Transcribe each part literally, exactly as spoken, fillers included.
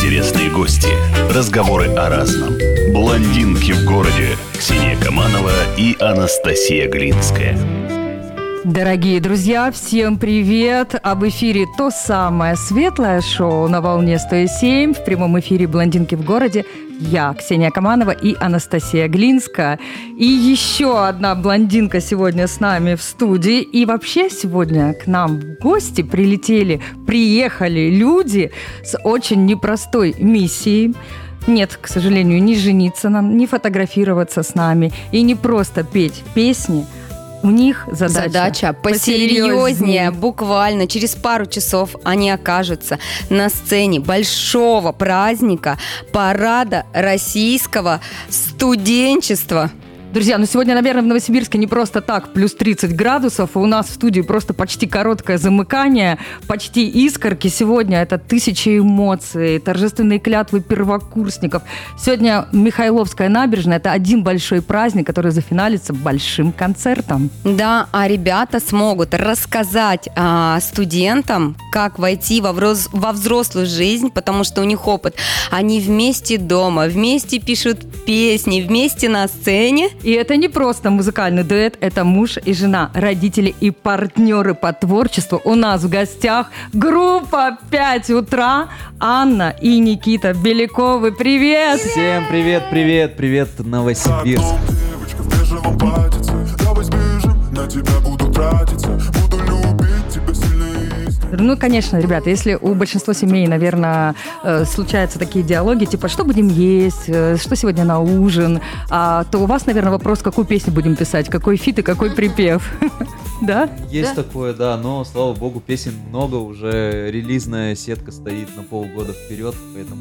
Интересные гости, разговоры о разном. Блондинки в городе. Ксения Каманова и Анастасия Глинская. Дорогие друзья, всем привет! А в эфире то самое светлое шоу на волне сто семь. В прямом эфире «Блондинки в городе». Я, Ксения Каманова и Анастасия Глинская. И еще одна блондинка сегодня с нами в студии. И вообще сегодня к нам в гости прилетели, приехали люди с очень непростой миссией. Нет, к сожалению, не жениться нам, не фотографироваться с нами и не просто петь песни. У них задача, задача посерьезнее. посерьезнее. Буквально через пару часов они окажутся на сцене большого праздника, парада российского студенчества. Друзья, ну сегодня, наверное, в Новосибирске не просто так, плюс тридцать градусов, и у нас в студии просто почти короткое замыкание, почти искорки. Сегодня это тысячи эмоций, торжественные клятвы первокурсников. Сегодня Михайловская набережная – это один большой праздник, который зафиналится большим концертом. Да, а ребята смогут рассказать а, студентам, как войти во, вроз, во взрослую жизнь, потому что у них опыт. Они вместе дома, вместе пишут песни, вместе на сцене. И это не просто музыкальный дуэт, это муж и жена, родители и партнеры по творчеству. У нас в гостях группа «пять утра», Анна и Никита Беляковы. Привет! Всем привет, привет, привет, Новосибирск. Девочка в бежевом платьице, давай сбежим, на тебя буду тратиться, буду любить тебя сильно и искренне. Ну, конечно, ребята, если у большинства семей, наверное, случаются такие диалоги, типа, что будем есть, что сегодня на ужин, то у вас, наверное, вопрос, какую песню будем писать, какой фит и какой припев. Да? Есть такое, да, но, слава богу, песен много, уже релизная сетка стоит на полгода вперед, поэтому...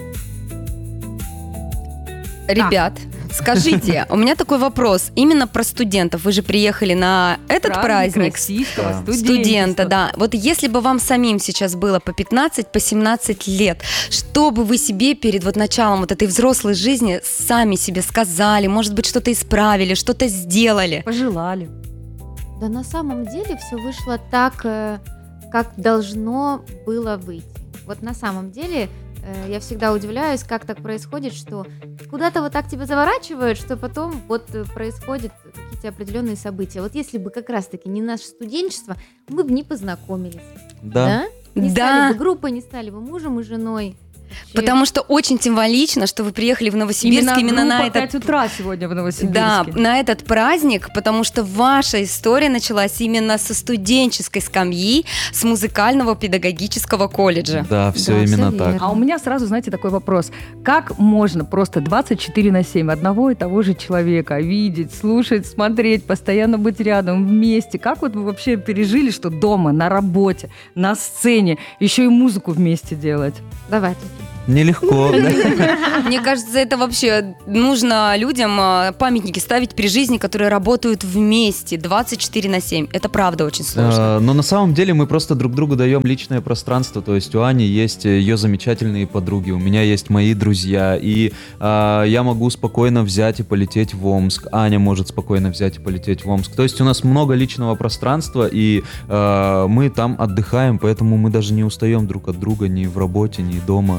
Ребят, скажите, у меня такой вопрос. Именно про студентов. Вы же приехали на этот праздник, праздник да. студента, да. Вот если бы вам самим сейчас было по пятнадцать, по семнадцать лет, что бы вы себе перед вот началом вот этой взрослой жизни сами себе сказали, может быть, что-то исправили, что-то сделали? Пожелали. Да на самом деле все вышло так, как должно было выйти. Вот на самом деле... Я всегда удивляюсь, как так происходит, что куда-то вот так тебя заворачивают, что потом вот происходят какие-то определенные события. Вот если бы как раз-таки не наше студенчество, мы бы не познакомились. Да. Да? Не Да. стали бы группой, не стали бы мужем и женой. Потому что очень символично, что вы приехали в Новосибирск именно, именно на этот... пять утра сегодня в Новосибирске. Да, на этот праздник, потому что ваша история началась именно со студенческой скамьи, с музыкального педагогического колледжа. Да, все Да, именно всё так. верно. А у меня сразу, знаете, такой вопрос. Как можно просто двадцать четыре на семь одного и того же человека видеть, слушать, смотреть, постоянно быть рядом, вместе? Как вот вы вообще пережили, что дома, на работе, на сцене, еще и музыку вместе делать? Давайте. Нелегко, да? Мне кажется, это вообще нужно людям а, памятники ставить при жизни, которые работают вместе двадцать четыре на семь. Это правда очень сложно. А, Но на самом деле мы просто друг другу даем личное пространство. То есть у Ани есть ее замечательные подруги, у меня есть мои друзья. И а, я могу спокойно взять и полететь в Омск. Аня может спокойно взять и полететь в Омск. То есть у нас много личного пространства, и а, мы там отдыхаем, поэтому мы даже не устаем друг от друга ни в работе, ни дома.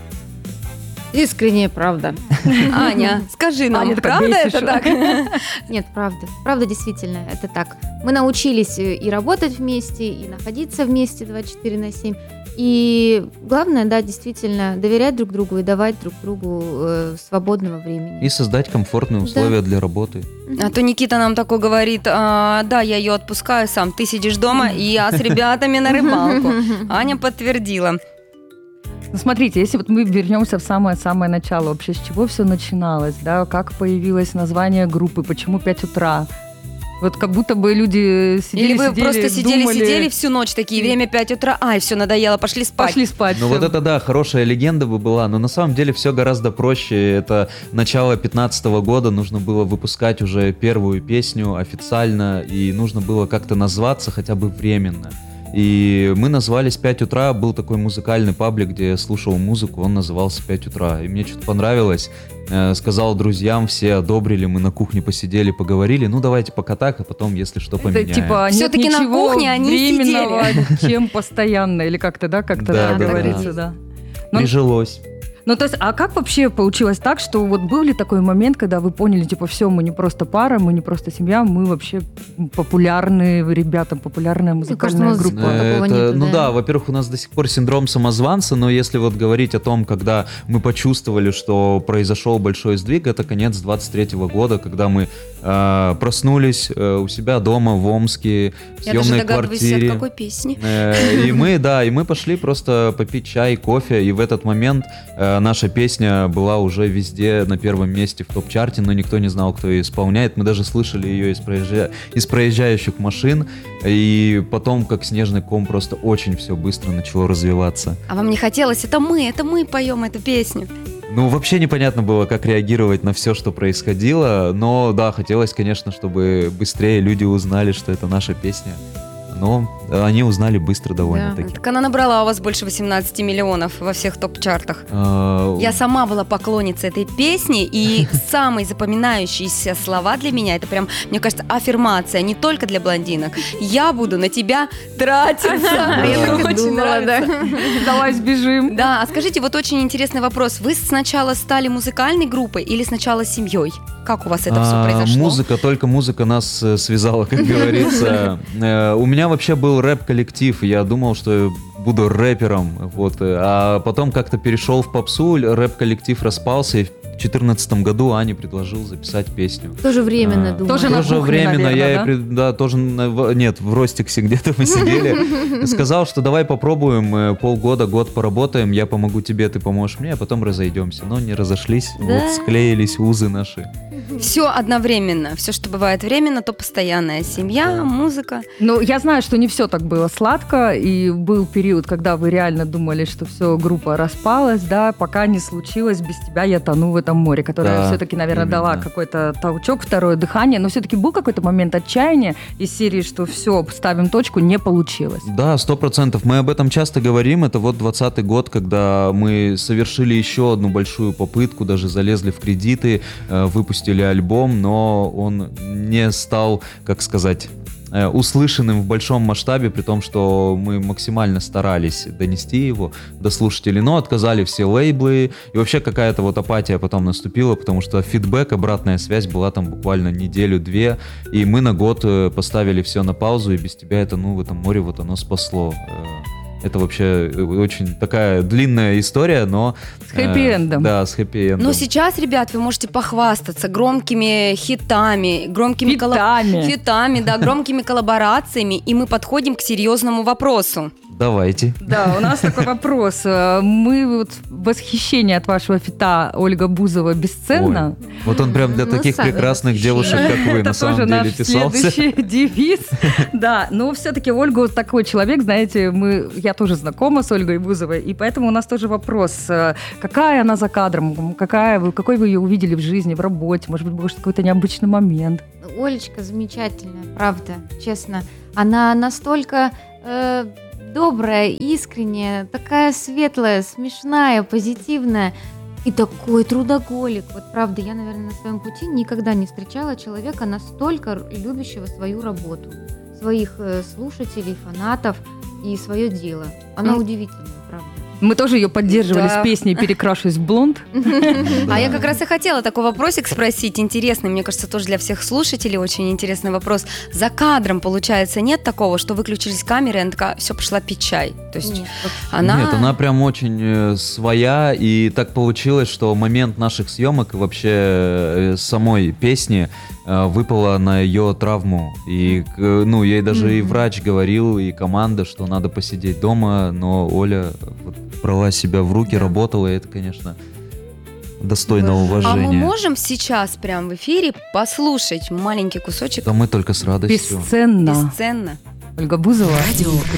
Искренне, правда. Аня, скажи нам, Аня такая, правда бесишь. это так? Нет, правда. Правда, действительно, это так. Мы научились и работать вместе, и находиться вместе двадцать четыре на семь. И главное, да, действительно, доверять друг другу и давать друг другу э, свободного времени. И создать комфортные условия Да. для работы. А то Никита нам такой говорит, а, да, я ее отпускаю сам, ты сидишь дома, и я с ребятами на рыбалку. Аня подтвердила. Ну, смотрите, если вот мы вернемся в самое-самое начало, вообще с чего все начиналось, да, как появилось название группы, почему пять утра? Вот как будто бы люди сидели, Или вы сидели, просто сидели, думали, сидели всю ночь, такие, время пять утра, ай, все, надоело, пошли спать. пошли спать. Ну всё. вот это, да, хорошая легенда бы была, но на самом деле все гораздо проще. Это начало пятнадцатого года, нужно было выпускать уже первую песню официально, и нужно было как-то назваться хотя бы временно. И мы назвались «пять утра», был такой музыкальный паблик, где я слушал музыку, он назывался «пять утра». И мне что-то понравилось, э, сказал друзьям, все одобрили, мы на кухне посидели, поговорили, ну давайте пока так, а потом, если что, поменяем. Это типа нет Всё-таки на ничего кухне они временного, чем постоянно, или как-то, да, как-то Да, да, да, говорится, да. да. Но- Прижилось. Ну, то есть, а как вообще получилось так, что вот был ли такой момент, когда вы поняли, типа, все, мы не просто пара, мы не просто семья, мы вообще популярные ребята, популярная музыкальная кажется, группа? музыка. такого Это, нету, ну да? да, во-первых, у нас до сих пор синдром самозванца, но если вот говорить о том, когда мы почувствовали, что произошел большой сдвиг, это конец двадцать третьего года, когда мы э, проснулись э, у себя дома в Омске, в Я даже съемной догадываюсь, квартире. от какой песни. Э, И мы, да, и мы пошли просто попить чай, кофе, и в этот момент э, наша песня была уже везде на первом месте в топ-чарте, но никто не знал, кто ее исполняет. Мы даже слышали ее из, проезжа... из проезжающих машин, и потом, как снежный ком, просто очень все быстро начало развиваться. А вам не хотелось? Это мы, это мы поем эту песню. Ну, вообще непонятно было, как реагировать на все, что происходило, но да, хотелось, конечно, чтобы быстрее люди узнали, что это наша песня. Но они узнали быстро довольно-таки. Так она набрала у вас больше восемнадцати миллионов во всех топ-чартах. А, Я сама была поклонницей этой песни, и самые запоминающиеся слова для меня, это прям, мне кажется, аффирмация, не только для блондинок. Я буду на тебя тратиться. Мне так очень думала, да. нравится. Давай сбежим. Да, а скажите, вот очень интересный вопрос. Вы сначала стали музыкальной группой или сначала семьей? Как у вас это все а, произошло? Музыка, только музыка нас э, связала, как говорится. Э, У меня вообще был рэп-коллектив, я думал, что я буду рэпером, вот. А потом как-то перешел в попсу, рэп-коллектив распался, и в две тысячи четырнадцатом году Ане предложил записать песню. Тоже временно, А, думаю. Тоже на Тоже кухне, временно, наверное, я да? и пред- да, тоже, на- в- нет, в Ростиксе где-то мы сидели. Сказал, что давай попробуем, э, полгода, год поработаем, я помогу тебе, ты поможешь мне, а потом разойдемся. Но не разошлись, Да? вот склеились узы наши. Все одновременно. Все, что бывает временно, то постоянная семья, музыка. Ну, я знаю, что не все так было сладко, и был период, когда вы реально думали, что все, группа распалась, да, пока не случилось «Без тебя я тону в этом море», которая Да, все-таки, наверное, именно. дала какой-то толчок, второе дыхание, но все-таки был какой-то момент отчаяния из серии, что все, ставим точку, не получилось. Да, сто процентов. Мы об этом часто говорим. Это вот двадцатый год, когда мы совершили еще одну большую попытку, даже залезли в кредиты, э, выпустили альбом, но он не стал, как сказать, э, услышанным в большом масштабе, при том, что мы максимально старались донести его до слушателей, но отказали все лейблы, и вообще какая-то вот апатия потом наступила, потому что фидбэк, обратная связь была там буквально неделю-две, и мы на год э, поставили все на паузу, и «Без тебя это, ну, в этом море вот оно спасло». Э, Это вообще э, очень такая длинная история, но... С хэппи-эндом. э, Да, с хэппи-эндом. Но сейчас, ребят, вы можете похвастаться громкими хитами, громкими коллаб- Хитами. хитами, да, громкими коллаборациями, и мы подходим к серьезному вопросу. Давайте. Да, у нас такой вопрос. Мы вот в восхищении от вашего фита Ольга Бузова «Бесценно». Ой, вот он прям для Ну, таких сами прекрасных восхищены. девушек, как вы, Это на самом тоже деле наш писался. следующий девиз. Да, но все-таки Ольга вот такой человек, знаете, мы, я тоже знакома с Ольгой Бузовой, и поэтому у нас тоже вопрос, э, какая она за кадром, какая вы, какой вы ее увидели в жизни, в работе, может быть, был какой-то необычный момент. Олечка замечательная, правда, честно. Она настолько э, добрая, искренняя, такая светлая, смешная, позитивная и такой трудоголик. Вот правда, я, наверное, на своем пути никогда не встречала человека настолько любящего свою работу, своих э, слушателей, фанатов и свое дело. Она Ну, удивительная, правда. Мы тоже ее поддерживали Да. с песней «Перекрашусь в блонд». А я как раз и хотела такой вопросик спросить, интересный, мне кажется, тоже для всех слушателей очень интересный вопрос. За кадром, получается, нет такого, что выключились камеры, и она такая, все, пошла пить чай? То есть Нет, она... Нет, она прям очень э, своя, и так получилось, что момент наших съемок и вообще э, самой песни э, выпала на ее травму. И, к- ну, ей даже и Мгм. врач говорил, и команда, что надо посидеть дома, но Оля вот брала себя в руки, Да. работала, и это, конечно, достойно А мы уважения. можем сейчас прям в эфире послушать маленький кусочек Да мы только с радостью. Бесценно. бесценно? Ольга Бузова. Радио